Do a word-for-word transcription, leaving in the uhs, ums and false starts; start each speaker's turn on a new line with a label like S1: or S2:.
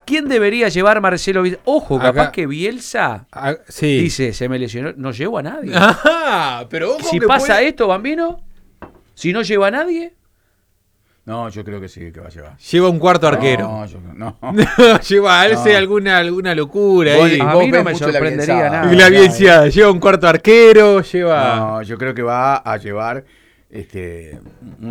S1: quién debería llevar Marcelo Bielsa? Ojo, capaz
S2: Acá.
S1: que Bielsa
S2: Ah, sí.
S1: dice, se me lesionó, no llevo a nadie.
S2: Ajá, pero ojo
S1: Si
S2: que
S1: pasa
S2: puede-
S1: esto, Bambino, si no lleva a nadie,
S3: No, yo creo que sí, que va a llevar.
S2: Lleva un cuarto arquero.
S3: No, yo, no.
S2: Lleva a él
S3: No.
S2: sé, alguna, alguna locura
S3: Vos-
S2: ahí.
S1: a
S3: vos
S1: mí no
S3: ves
S1: me
S3: mucho la
S1: sorprendería
S3: bielzada.
S1: nada.
S2: Y la
S1: ya,
S2: Bielsa lleva un cuarto arquero, lleva...
S3: No, yo creo que va a llevar este,